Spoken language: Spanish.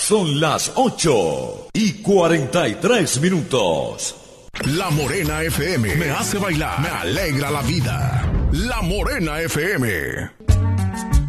Son las 8:43. La Morena FM me hace bailar, me alegra la vida. La Morena FM.